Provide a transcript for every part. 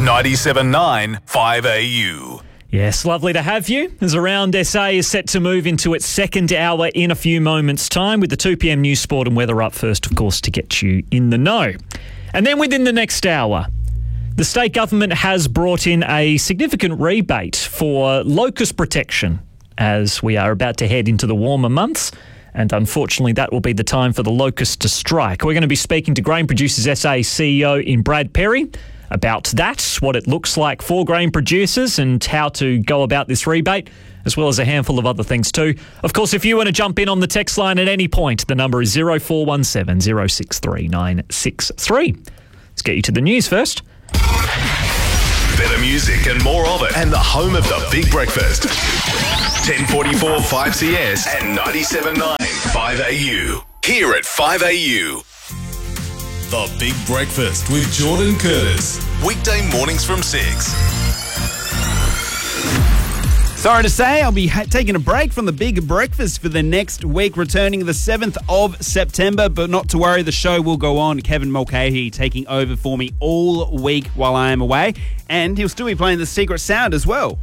97.9 5AU. Yes, lovely to have you as Around SA is set to move into its second hour in a few moments' time with the 2 p.m. news, sport and weather up first, of course, to get you in the know. And then within the next hour, the state government has brought in a significant rebate for locust protection as we are about to head into the warmer months. And unfortunately, that will be the time for the locust to strike. We're going to be speaking to Grain Producers SA CEO in Brad Perry about that, what it looks like for grain producers and how to go about this rebate, as well as a handful of other things too. Of course, if you want to jump in on the text line at any point, the number is 0417 063 963. Let's get you to the news first. Better music and more of it. And the home of the Big Breakfast. 1044 5CS and 97.9 5AU. Here at 5AU. The Big Breakfast with Jordan Curtis. Weekday mornings from 6. Sorry to say, I'll be taking a break from the Big Breakfast for the next week, returning the 7th of September. But not to worry, the show will go on. Kevin Mulcahy taking over for me all week while I am away. And he'll still be playing the Secret Sound as well.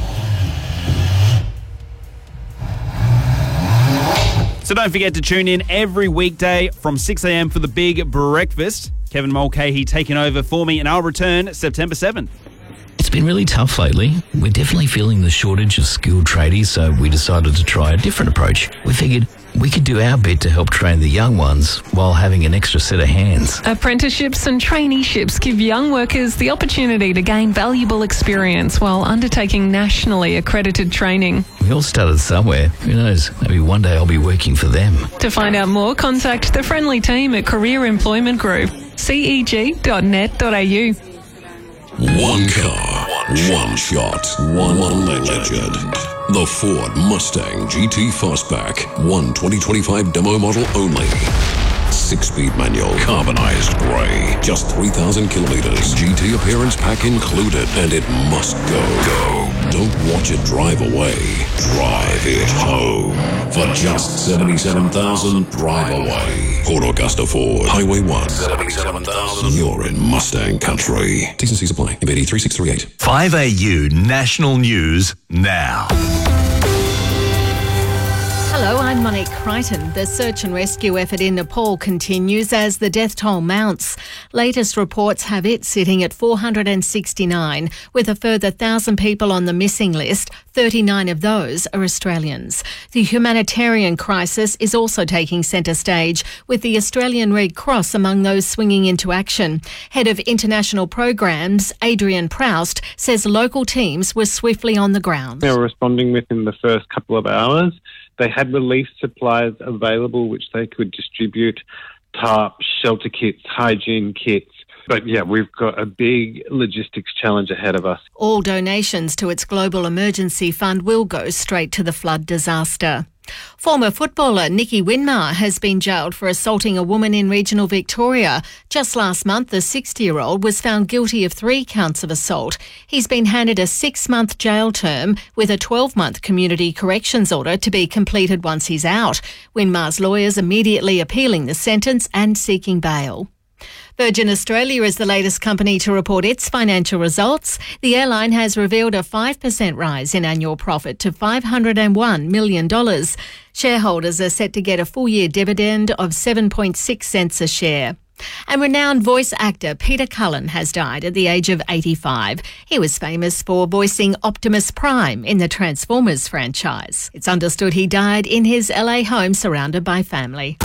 So don't forget to tune in every weekday from 6 a.m. for the Big Breakfast. Kevin Mulcahy taking over for me, and I'll return September 7th. It's been really tough lately. We're definitely feeling the shortage of skilled tradies, so we decided to try a different approach. We figured we could do our bit to help train the young ones while having an extra set of hands. Apprenticeships and traineeships give young workers the opportunity to gain valuable experience while undertaking nationally accredited training. We all started somewhere. Who knows? Maybe one day I'll be working for them. To find out more, contact the friendly team at Career Employment Group, ceg.net.au. One car, one shot, one legend. The Ford Mustang GT Fastback, one 2025 demo model only. 6-speed manual, carbonized grey, just 3,000 kilometers. GT appearance pack included, and it must go. Don't watch it drive away. Drive it home. For just $77,000, drive away. Port Augusta Ford, Highway 1. $77,000. You're in Mustang country. T's and C's apply. MBD 3638. 5AU National News now. Hello, I'm Monique Crichton. The search and rescue effort in Nepal continues as the death toll mounts. Latest reports have it sitting at 469, with a further 1,000 people on the missing list. 39 of those are Australians. The humanitarian crisis is also taking centre stage, with the Australian Red Cross among those swinging into action. Head of International Programs, Adrian Proust, says local teams were swiftly on the ground. They were responding within the first couple of hours. They had relief supplies available which they could distribute, tarps, shelter kits, hygiene kits. But yeah, we've got a big logistics challenge ahead of us. All donations to its Global Emergency Fund will go straight to the flood disaster. Former footballer Nicky Winmar has been jailed for assaulting a woman in regional Victoria. Just last month, the 60-year-old was found guilty of 3 counts of assault. He's been handed a 6-month jail term with a 12-month community corrections order to be completed once he's out. Winmar's lawyers immediately appealing the sentence and seeking bail. Virgin Australia is the latest company to report its financial results. The airline has revealed a 5% rise in annual profit to $501 million. Shareholders are set to get a full-year dividend of 7.6 cents a share. And renowned voice actor Peter Cullen has died at the age of 85. He was famous for voicing Optimus Prime in the Transformers franchise. It's understood he died in his LA home surrounded by family.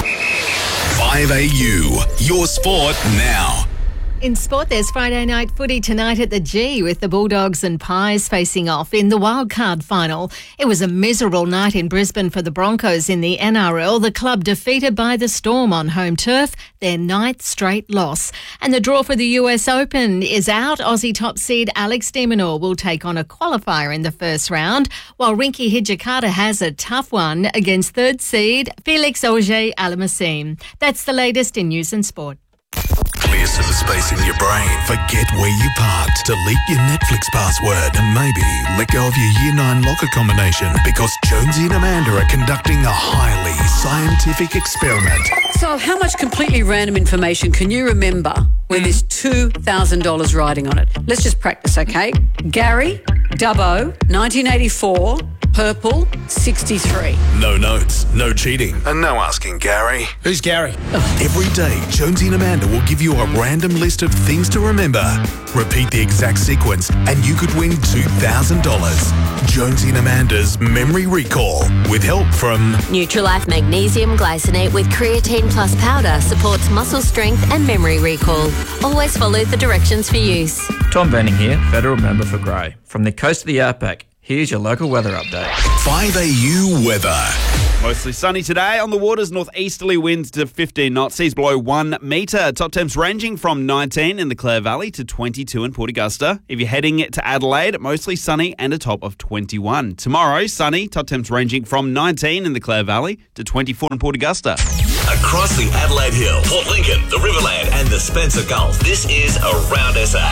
5AU, your sport now. In sport, there's Friday night footy tonight at the G with the Bulldogs and Pies facing off in the wildcard final. It was a miserable night in Brisbane for the Broncos in the NRL. The club defeated by the Storm on home turf, their 9th straight loss. And the draw for the US Open is out. Aussie top seed Alex de Minaur will take on a qualifier in the first round, while Rinky Hijikata has a tough one against 3rd seed Felix Auger-Aliassime. That's the latest in news and sport. Clears to the space in your brain. Forget where you parked. Delete your Netflix password and maybe let go of your Year 9 locker combination because Jonesy and Amanda are conducting a highly scientific experiment. So how much completely random information can you remember where there's $2,000 riding on it. Let's just practice, okay? Gary, Dubbo, 1984, purple, 63. No notes, no cheating, and no asking Gary. Who's Gary? Every day, Jonesy and Amanda will give you a random list of things to remember. Repeat the exact sequence, and you could win $2,000. Jonesy and Amanda's Memory Recall, with help from Nutrilife Magnesium Glycinate with Creatine Plus powder supports muscle strength and memory recall. Always follow the directions for use. Tom Benning here, Federal Member for Grey. From the coast of the Outback, here's your local weather update. 5AU weather. Mostly sunny today. On the waters, northeasterly winds to 15 knots. Seas below 1 metre. Top temps ranging from 19 in the Clare Valley to 22 in Port Augusta. If you're heading to Adelaide, mostly sunny and a top of 21. Tomorrow, sunny. Top temps ranging from 19 in the Clare Valley to 24 in Port Augusta. Across the Adelaide Hills, Port Lincoln, the Riverland and the Spencer Gulf, this is Around SA.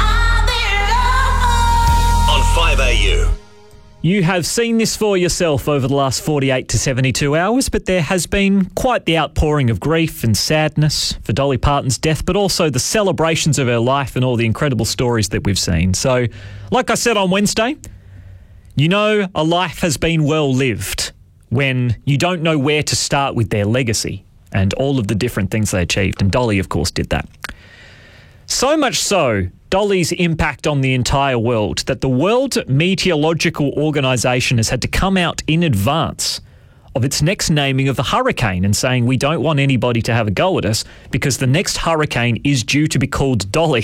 On 5AU. You have seen this for yourself over the last 48 to 72 hours, but there has been quite the outpouring of grief and sadness for Dolly Parton's death, but also the celebrations of her life and all the incredible stories that we've seen. So, like I said on Wednesday, you know a life has been well lived when you don't know where to start with their legacy and all of the different things they achieved, and Dolly, of course, did that. So much so, Dolly's impact on the entire world, that the World Meteorological Organization has had to come out in advance of its next naming of the hurricane and saying we don't want anybody to have a go at us because the next hurricane is due to be called Dolly.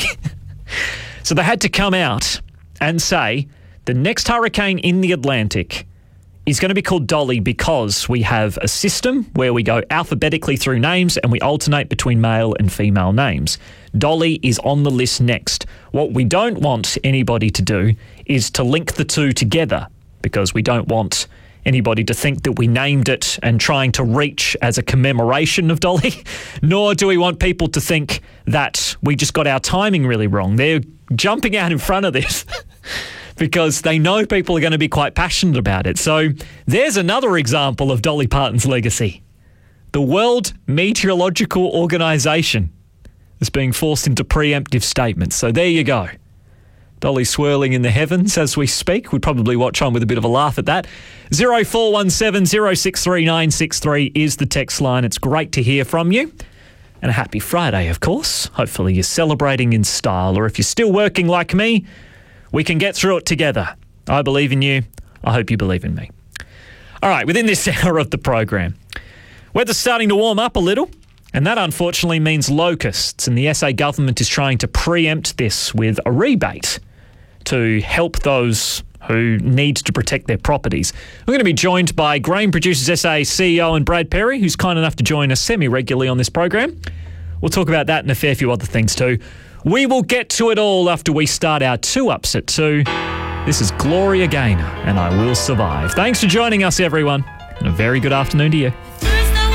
So they had to come out and say the next hurricane in the Atlantic is going to be called Dolly because we have a system where we go alphabetically through names and we alternate between male and female names. Dolly is on the list next. What we don't want anybody to do is to link the two together because we don't want anybody to think that we named it and trying to reach as a commemoration of Dolly, nor do we want people to think that we just got our timing really wrong. They're jumping out in front of this because they know people are going to be quite passionate about it. So there's another example of Dolly Parton's legacy. The World Meteorological Organization is being forced into preemptive statements. So there you go. Dolly swirling in the heavens as we speak. We'd probably watch on with a bit of a laugh at that. 0417 063963 is the text line. It's great to hear from you. And a happy Friday, of course. Hopefully you're celebrating in style, or if you're still working like me, we can get through it together. I believe in you. I hope you believe in me. All right, within this hour of the program, weather's starting to warm up a little, and that unfortunately means locusts, and the SA government is trying to preempt this with a rebate to help those who need to protect their properties. We're going to be joined by Grain Producers SA CEO and Brad Perry, who's kind enough to join us semi-regularly on this program. We'll talk about that and a fair few other things too. We will get to it all after we start our 2-ups at 2. This is Gloria Gaynor and I Will Survive. Thanks for joining us, everyone, and a very good afternoon to you.